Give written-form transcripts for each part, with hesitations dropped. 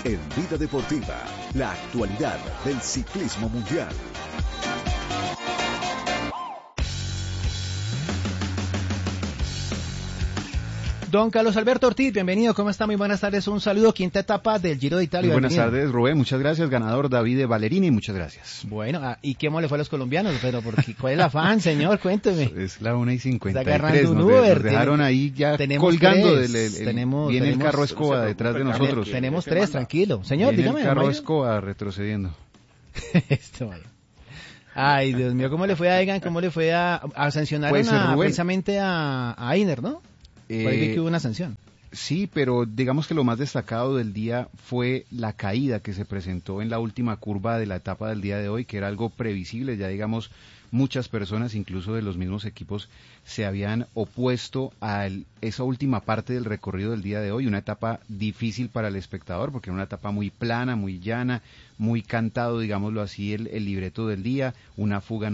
En Vida Deportiva, la actualidad del ciclismo mundial. Don Carlos Alberto Ortiz, bienvenido, ¿cómo está? Muy buenas tardes, un saludo, quinta etapa del Giro de Italia. Muy buenas tardes, Rubén, muchas gracias, ganador Davide Ballerini, muchas gracias. Bueno, ¿y cómo le fue a los colombianos? Pero porque, ¿cuál es el afán, señor? Cuénteme. Es la 1:53, está agarrando un Uber. Nos dejaron ahí ya colgando, viene el carro escoba detrás de nosotros. Tenemos tres, tranquilo. Señor, viene dígame. el carro escoba retrocediendo. Ay, Dios mío, ¿cómo le fue a Egan? ¿Cómo le fue a sancionar precisamente a Einer, no? Por ahí vi que hubo una sanción. Sí, pero digamos que lo más destacado del día fue la caída que se presentó en la última curva de la etapa del día de hoy, que era algo previsible. Ya digamos, muchas personas, incluso de los mismos equipos, se habían opuesto a esa última parte del recorrido del día de hoy, una etapa difícil para el espectador, porque era una etapa muy plana, muy llana, muy cantado, digámoslo así, el libreto del día, una fuga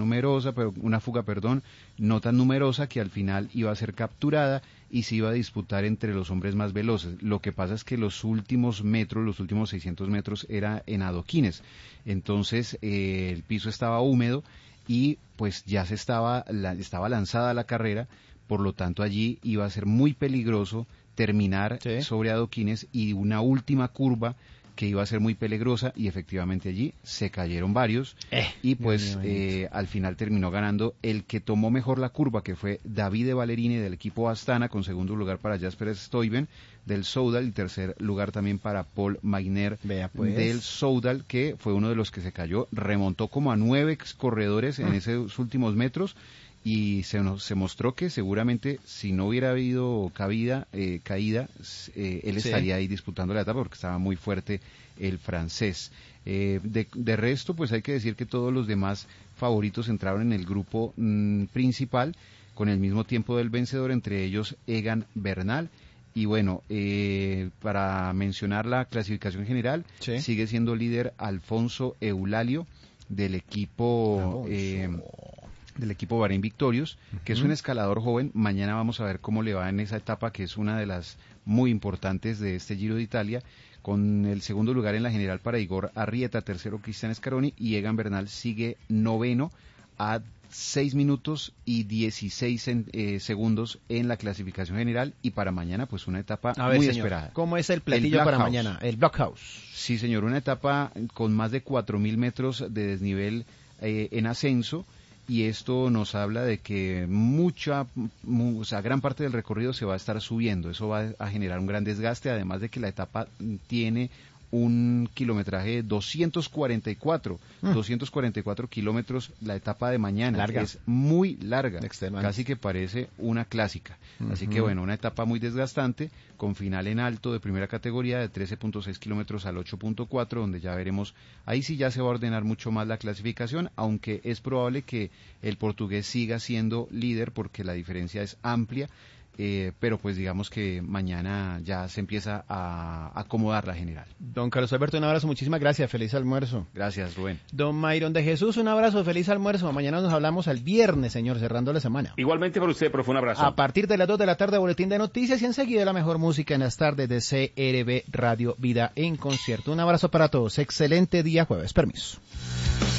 no tan numerosa, que al final iba a ser capturada y se iba a disputar entre los hombres más veloces. Lo que pasa es que los últimos 600 metros, era en adoquines, entonces el piso estaba húmedo y pues ya estaba lanzada la carrera, por lo tanto allí iba a ser muy peligroso terminar sobre adoquines, y una última curva que iba a ser muy peligrosa, y efectivamente allí se cayeron varios, y pues al final terminó ganando el que tomó mejor la curva, que fue Davide Ballerini del equipo Astana, con segundo lugar para Jasper Stuyven del Soudal, y tercer lugar también para Paul Magner del Soudal, que fue uno de los que se cayó, remontó como a 9 corredores en esos últimos metros, y se mostró que seguramente si no hubiera habido caída, él estaría ahí disputando la etapa, porque estaba muy fuerte el francés. De resto, pues hay que decir que todos los demás favoritos entraron en el grupo principal con el mismo tiempo del vencedor, entre ellos Egan Bernal. Y bueno, para mencionar la clasificación general, sigue siendo líder Alfonso Eulalio del equipo Bahrein Victorious, que es un escalador joven. Mañana vamos a ver cómo le va en esa etapa, que es una de las muy importantes de este Giro de Italia, con el segundo lugar en la general para Igor Arrieta, tercero Cristian Scaroni, y Egan Bernal sigue noveno a 6 minutos y 16 segundos en la clasificación general, y para mañana pues una etapa muy esperada. ¿Cómo es el platillo para mañana? El Blockhouse. Sí, señor, una etapa con más de 4.000 metros de desnivel en ascenso, y esto nos habla de que gran parte del recorrido se va a estar subiendo. Eso va a generar un gran desgaste, además de que la etapa tiene un kilometraje de 244 kilómetros la etapa de mañana. Larga. Es muy larga, casi que parece una clásica. Así que bueno, una etapa muy desgastante, con final en alto de primera categoría de 13.6 kilómetros al 8.4, donde ya veremos, ahí sí ya se va a ordenar mucho más la clasificación, aunque es probable que el portugués siga siendo líder, porque la diferencia es amplia. Pero pues digamos que mañana ya se empieza a acomodar la general. Don Carlos Alberto, un abrazo, muchísimas gracias, feliz almuerzo. Gracias, Rubén. Don Mayron de Jesús, un abrazo, feliz almuerzo. Mañana nos hablamos el viernes, señor, cerrando la semana. Igualmente para usted, profe, un abrazo. A partir de las 2 de la tarde, boletín de noticias, y enseguida la mejor música en las tardes de CRB Radio Vida en Concierto. Un abrazo para todos, excelente día jueves, permiso.